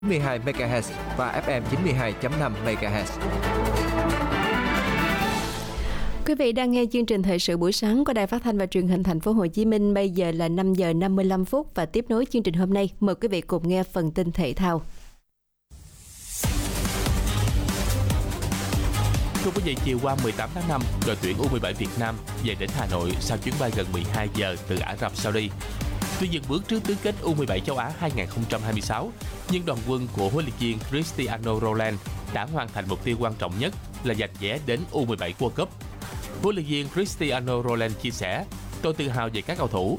92 MHz và FM 92.5 MHz. Quý vị đang nghe chương trình thời sự buổi sáng của Đài Phát thanh và Truyền hình Thành phố Hồ Chí Minh. Bây giờ là 5 giờ 55 phút và tiếp nối chương trình hôm nay, mời quý vị cùng nghe phần tin thể thao. Thưa quý vị, chiều qua 18 tháng 5, đội tuyển U17 Việt Nam về đến Hà Nội sau chuyến bay gần 12 giờ từ Ả Rập Saudi. Tuy dừng bước trước tứ kết U17 châu Á 2026, nhưng đoàn quân của huấn luyện viên Cristiano Ronaldo đã hoàn thành mục tiêu quan trọng nhất là giành vé đến U17 World Cup. Huấn luyện viên Cristiano Ronaldo chia sẻ: "Tôi tự hào về các cầu thủ,